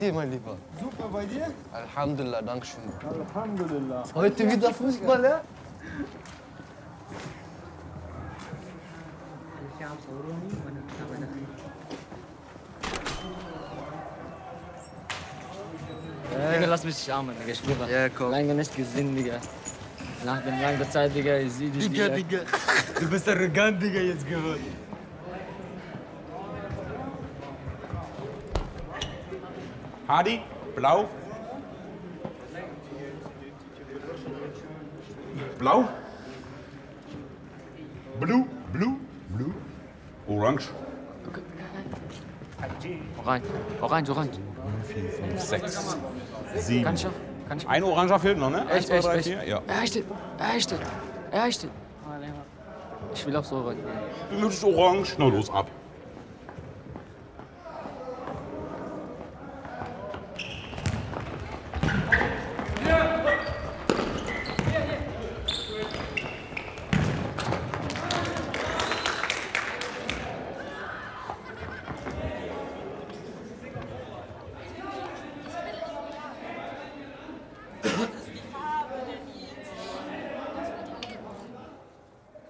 dir, mein Lieber? Super, bei dir? Alhamdulillah, Dankeschön. Alhamdulillah. Heute wieder Fußball, ja? Digga, lass mich nicht armen, Digga, ich schwöre. Ja, komm. Lange nicht gesehen, Digga. Nach der langen Zeit, Digga, ich seh dich, Digga. Du bist arrogant, Digga, jetzt geworden. Hardy, blau. Blau. Blue, blue, blue. Orange. Orange. 4, 5, 6, 7. Kann ich noch? Ein Oranger fehlt noch, ne? 1, 2, 3, 4. Ja. Erreicht. Ich will auch so Orange. Du möchtest Orange. Na los, ab.